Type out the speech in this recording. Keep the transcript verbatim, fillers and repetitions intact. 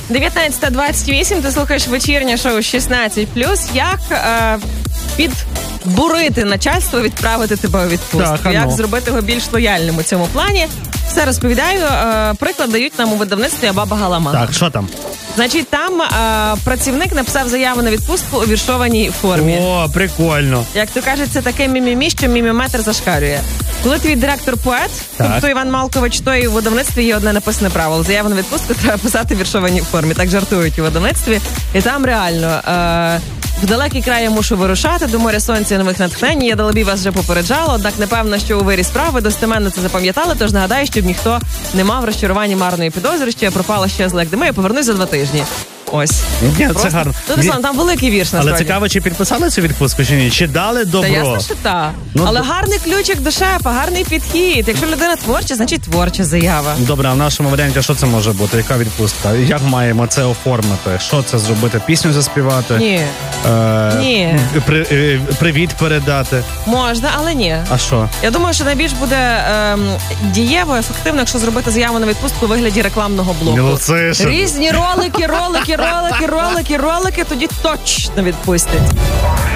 дев'ятнадцята двадцять вісім, ти слухаєш вечірнє шоу шістнадцять плюс. Як е, підбурити начальство, відправити тебе у відпустку? Так, як зробити його більш лояльним у цьому плані? Все розповідаю. Е, приклад дають нам у видавництві Баба Галама. Так, що там? Значить, там е, працівник написав заяву на відпустку у віршованій формі. О, прикольно. Як то кажуть, це таке мімімі, що міміметр зашкарює. Коли твій директор поет, так. тобто Іван Малкович, то і у видавництві є одне написане правило. Заяву на відпустку треба писати в віршованій формі. Так жартують у видавництві. І там реально... Е, в далекий край я мушу вирушати, до моря сонця і нових натхнень. Я далебі вас вже попереджала, однак непевно, що у вирі справи достеменно це запам'ятали, тож нагадаю, щоб ніхто не мав розчарування марної підозри, що я пропала щезла як дими, я повернусь за два тижні. Ось. Ні, це гарно. Ну, Руслан, там великий вірш, насправді. Але цікаво, чи підписали цю відпустку, чи ні? Чи дали добро? Та ясно, що так. Ну, Але д... гарний ключик до шефа, гарний підхід. Якщо людина творча, значить творча заява. Добре, а в нашому варіанті що це може бути? Яка відпустка? Як маємо це оформити? Що це зробити? Пісню заспівати? Ні. Е... Ні. При... е... Привіт передати? Можна, але ні. А що? Я думаю, що найбільш буде е... дієво, ефективно, якщо зробити заяву на відпустку у вигляді рекламного блоку. Ну, це що? Різні ролики, ролики, ролики, ролики. Ролики, ролики, тоді точно відпустять.